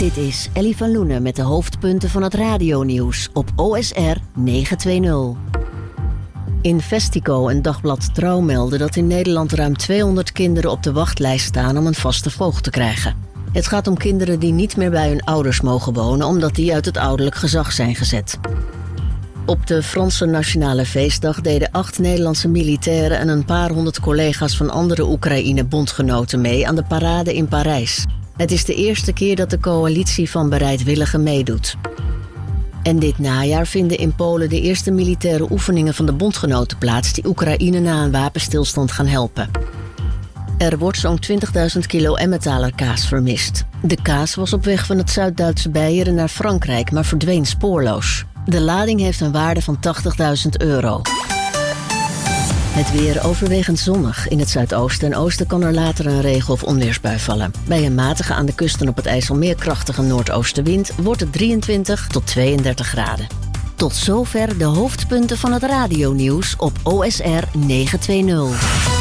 Dit is Ellie van Loenen met de hoofdpunten van het radionieuws op OSR 920. Investico en Dagblad Trouw melden dat in Nederland ruim 200 kinderen op de wachtlijst staan om een vaste voogd te krijgen. Het gaat om kinderen die niet meer bij hun ouders mogen wonen omdat die uit het ouderlijk gezag zijn gezet. Op de Franse Nationale Feestdag deden 8 Nederlandse militairen en een paar honderd collega's van andere Oekraïne-bondgenoten mee aan de parade in Parijs. Het is de eerste keer dat de coalitie van bereidwilligen meedoet. En dit najaar vinden in Polen de eerste militaire oefeningen van de bondgenoten plaats die Oekraïne na een wapenstilstand gaan helpen. Er wordt zo'n 20.000 kilo Emmentaler kaas vermist. De kaas was op weg van het Zuid-Duitse Beieren naar Frankrijk, maar verdween spoorloos. De lading heeft een waarde van €80.000. Het weer overwegend zonnig. In het zuidoosten en oosten kan er later een regen- of onweersbui vallen. Bij een matige aan de kust en op het IJsselmeer krachtige noordoostenwind wordt het 23 tot 32 graden. Tot zover de hoofdpunten van het radionieuws op OSR 920.